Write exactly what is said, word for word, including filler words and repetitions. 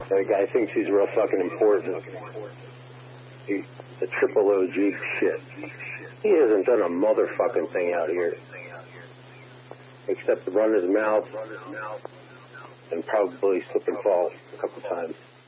That guy thinks he's real fucking important. He, the triple O G shit. He hasn't done a motherfucking thing out here. Except to run his mouth and probably slip and fall a couple times.